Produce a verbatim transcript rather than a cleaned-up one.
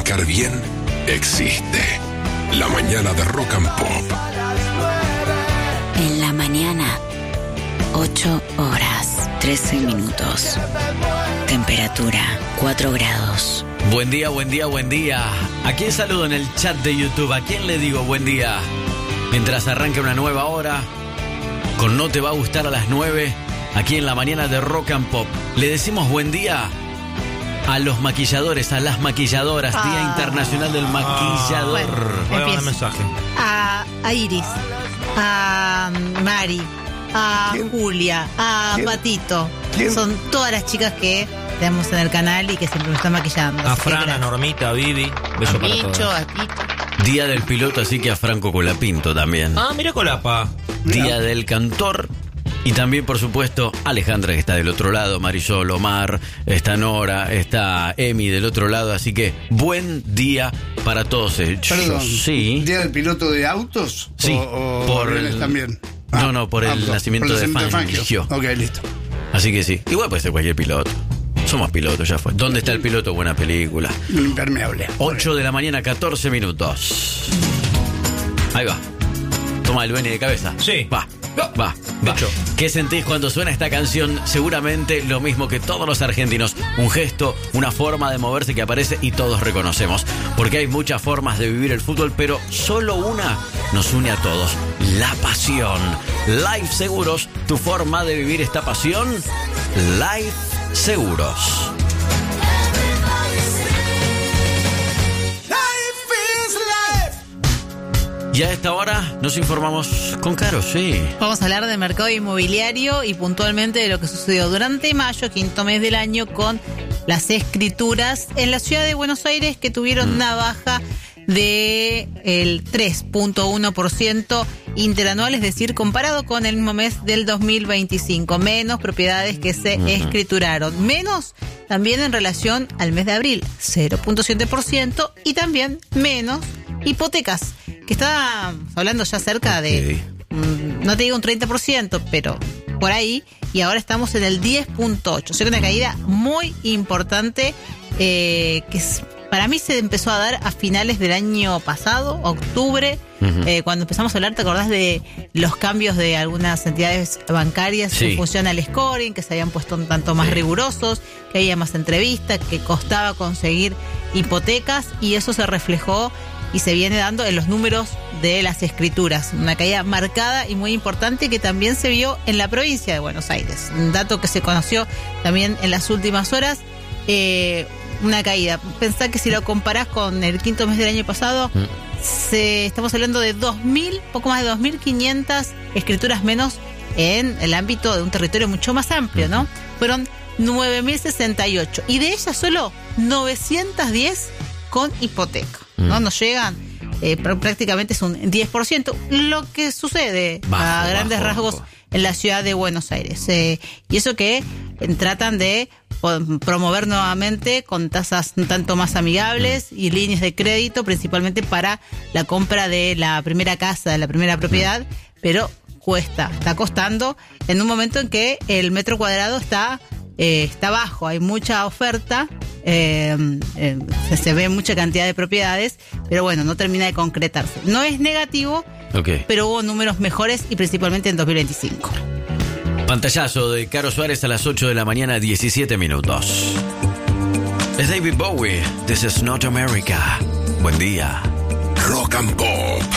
comunicar bien existe. La mañana de Rock and Pop. En la mañana, ocho horas, trece minutos. Temperatura, cuatro grados. Buen día, buen día, buen día. ¿A quién saludo en el chat de YouTube? ¿A quién le digo buen día? Mientras arranca una nueva hora, con No Te Va a Gustar a las nueve, aquí en la mañana de Rock and Pop. Le decimos buen día a los maquilladores, a las maquilladoras. Ah. Día Internacional del Maquillador. Ah, bueno, voy a mensaje. A, a Iris, a Mari, a ¿Quién? Julia, a ¿Quién? Patito. ¿Quién? Son todas las chicas que tenemos en el canal y que siempre nos están maquillando. A Fran, a Normita, a Vivi. Beso a para Micho, todos. a Tito. Día del piloto, así que a Franco Colapinto también. Ah, mira Colapa. Día Mira. del cantor. Y también, por supuesto, Alejandra, que está del otro lado, Marisol, Omar, está Nora, está Emi del otro lado. Así que buen día para todos ellos. Perdón, sí. ¿Día del piloto de autos? Sí, o, o por aviones el, también. No, Ah, no, por el auto, nacimiento por el de nacimiento Fangio. Ok, listo. Así que sí, igual puede ser cualquier piloto. Somos pilotos, ya fue. ¿Dónde está el piloto? Buena película. Impermeable. ocho de la mañana, catorce minutos. Ahí va. Toma el Beni de cabeza. Sí. Va, va, va. ¿Qué sentís cuando suena esta canción? Seguramente lo mismo que todos los argentinos. Un gesto, una forma de moverse que aparece y todos reconocemos. Porque hay muchas formas de vivir el fútbol, pero solo una nos une a todos. La pasión. Life Seguros, tu forma de vivir esta pasión. Life Seguros. Y a esta hora nos informamos con Caro, sí. Vamos a hablar de mercado inmobiliario y puntualmente de lo que sucedió durante mayo, quinto mes del año, con las escrituras en la ciudad de Buenos Aires, que tuvieron mm. una baja de el tres punto uno por ciento interanual, es decir, comparado con el mismo mes del dos mil veinticinco. Menos propiedades que se uh-huh. escrituraron. Menos también en relación al mes de abril, cero punto siete por ciento. Y también menos hipotecas, que está hablando ya cerca okay. de, mmm, no te digo un treinta por ciento, pero por ahí, y ahora estamos en el diez punto ocho por ciento. O sea, una caída muy importante eh, que es, para mí se empezó a dar a finales del año pasado, octubre, uh-huh. eh, cuando empezamos a hablar, ¿te acordás de los cambios de algunas entidades bancarias sí. en función al scoring, que se habían puesto un tanto más sí. rigurosos, que había más entrevistas, que costaba conseguir hipotecas, y eso se reflejó y se viene dando en los números de las escrituras. Una caída marcada y muy importante que también se vio en la provincia de Buenos Aires. Un dato que se conoció también en las últimas horas. Eh, una caída. Pensá que si lo comparás con el quinto mes del año pasado, mm. se, estamos hablando de dos mil, poco más de dos mil quinientas escrituras menos en el ámbito de un territorio mucho más amplio, ¿no? Fueron nueve mil sesenta y ocho. Y de ellas solo novecientas diez con hipoteca. ¿No? Nos llegan, eh, prácticamente es un diez por ciento, lo que sucede bajo, a grandes bajo, rasgos bajo. en la ciudad de Buenos Aires. Eh, y eso que eh, tratan de promover nuevamente con tasas un tanto más amigables y líneas de crédito, principalmente para la compra de la primera casa, de la primera propiedad, pero cuesta, está costando en un momento en que el metro cuadrado está, eh, está bajo, hay mucha oferta. Eh, eh, se ve mucha cantidad de propiedades, pero bueno, no termina de concretarse. No es negativo, okay. pero hubo números mejores y principalmente en dos mil veinticinco. Pantallazo de Caro Suárez a las ocho de la mañana, diecisiete minutos. Es David Bowie, This is Not America. Buen día. Rock and Pop.